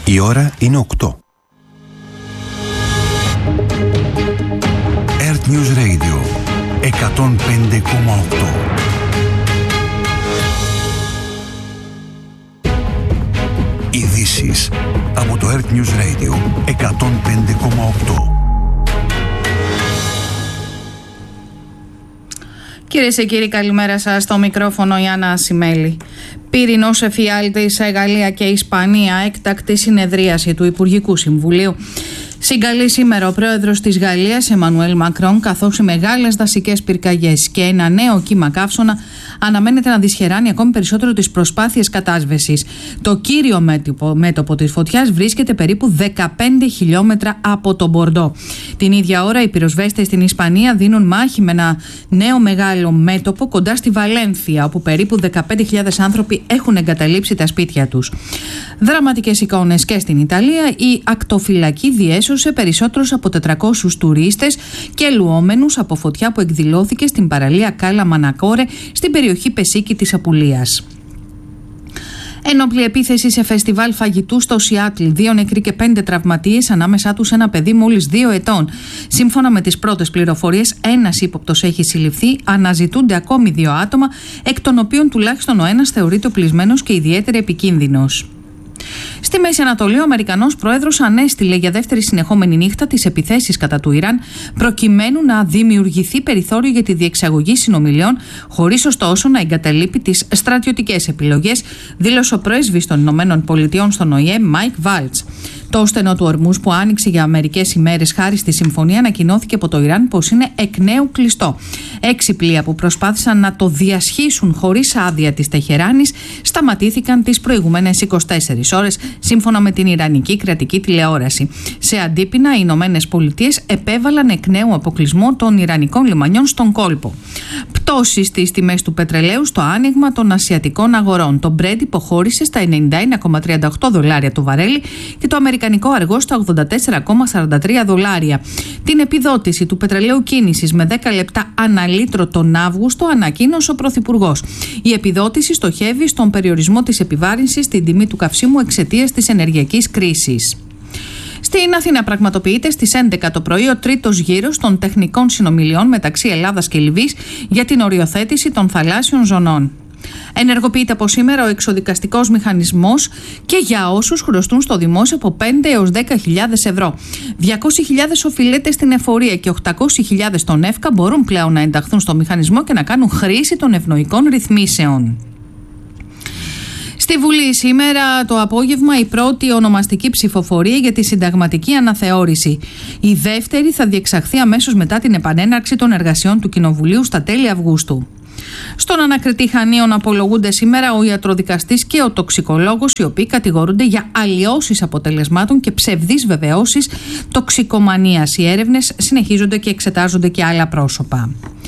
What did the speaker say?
Η ώρα είναι 8. Earth News Radio 105,8. Ειδήσεις από το Earth News Radio 105,8. Κυρίες και κύριοι, καλημέρα σας. Στο μικρόφωνο η Άννα Ασημέλη. Πύρινος εφιάλτης σε Γαλλία και Ισπανία, έκτακτη συνεδρίαση του Υπουργικού Συμβουλίου. Συγκαλεί σήμερα ο πρόεδρος της Γαλλίας, Εμμανουέλ Μακρόν, καθώς οι μεγάλες δασικές πυρκαγιές και ένα νέο κύμα καύσωνα αναμένεται να δυσχεράνει ακόμη περισσότερο τις προσπάθειες κατάσβεσης. Το κύριο μέτωπο της φωτιάς βρίσκεται περίπου 15 χιλιόμετρα από τον Μπορντό. Την ίδια ώρα, οι πυροσβέστες στην Ισπανία δίνουν μάχη με ένα νέο μεγάλο μέτωπο κοντά στη Βαλένθια, όπου περίπου 15.000 άνθρωποι έχουν εγκαταλείψει τα σπίτια τους. Δραματικές εικόνες και στην Ιταλία. Η ακτοφυλακή διέσωσε περισσότερους από 400 τουρίστες και λουόμενους από φωτιά που εκδηλώθηκε στην παραλία Κάλα Μανακόρε στην περιοχή Πεσίκη της Απουλίας. Ένοπλη επίθεση σε φεστιβάλ φαγητού στο Σιάτλ. 2 νεκροί και 5 τραυματίες, ανάμεσά τους ένα παιδί μόλις 2 ετών. Σύμφωνα με τις πρώτες πληροφορίες, ένας ύποπτος έχει συλληφθεί. Αναζητούνται ακόμη 2 άτομα, εκ των οποίων τουλάχιστον ο ένας θεωρείται οπλισμένος και ιδιαίτερα επικίνδυνος. Στη Μέση Ανατολή, ο Αμερικανός πρόεδρος ανέστηλε για δεύτερη συνεχόμενη νύχτα τις επιθέσεις κατά του Ιράν, προκειμένου να δημιουργηθεί περιθώριο για τη διεξαγωγή συνομιλιών, χωρίς ωστόσο να εγκαταλείπει τις στρατιωτικές επιλογές, δήλωσε ο πρέσβης των ΗΠΑ στον ΟΗΕ, Μάικ Βάλτς. Το στενό του ορμούς που άνοιξε για μερικές ημέρες χάρη στη συμφωνία ανακοινώθηκε από το Ιράν πως είναι εκ νέου κλειστό. 6 πλοία που προσπάθησαν να το διασχίσουν χωρίς άδεια της Τεχεράνης σταματήθηκαν τις προηγούμενες 24 ώρες, σύμφωνα με την Ιρανική κρατική τηλεόραση. Σε αντίπεινα, οι Ηνωμένες Πολιτείες επέβαλαν εκ νέου αποκλεισμό των Ιρανικών λιμανιών στον κόλπο. Πτώση στις τιμές του πετρελαίου στο άνοιγμα των ασιατικών αγορών. Το Brent υποχώρησε στα $91,38 το βαρέλι και το αμερικανικό αργό στα $84,43. Την επιδότηση του πετρελαίου κίνησης με 10 λεπτά ανά λίτρο τον Αύγουστο ανακοίνωσε ο Πρωθυπουργός. Η επιδότηση στοχεύει στον περιορισμό της επιβάρυνσης στην τιμή του καυσίμου εξαιτίας της ενεργειακής κρίσης. Στην Αθήνα πραγματοποιείται στις 11 το πρωί ο τρίτος γύρος των τεχνικών συνομιλιών μεταξύ Ελλάδας και Λιβύης για την οριοθέτηση των θαλάσσιων ζωνών. Ενεργοποιείται από σήμερα ο εξοδικαστικός μηχανισμός και για όσους χρωστούν στο δημόσιο από 5 έως 10.000 ευρώ. 200.000 οφειλέτες στην εφορία και 800.000 στον ΕΦΚΑ μπορούν πλέον να ενταχθούν στο μηχανισμό και να κάνουν χρήση των ευνοϊκών ρυθμίσεων. Στη Βουλή σήμερα το απόγευμα η πρώτη ονομαστική ψηφοφορία για τη συνταγματική αναθεώρηση. Η δεύτερη θα διεξαχθεί αμέσως μετά την επανέναρξη των εργασιών του Κοινοβουλίου στα τέλη Αυγούστου. Στον ανακριτή Χανίων απολογούνται σήμερα ο ιατροδικαστής και ο τοξικολόγος, οι οποίοι κατηγορούνται για αλλοιώσεις αποτελεσμάτων και ψευδείς βεβαιώσεις τοξικομανίας. Οι έρευνες συνεχίζονται και εξετάζονται και άλλα πρόσωπα.